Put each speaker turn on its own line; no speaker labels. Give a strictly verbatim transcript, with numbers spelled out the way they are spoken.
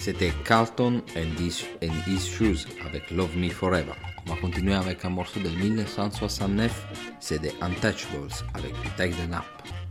C'était Carlton and His, and His Shoes avec Love Me Forever. On va continuer avec un morceau de mille neuf cent soixante-neuf, c'est The Untouchables avec Take the Nap.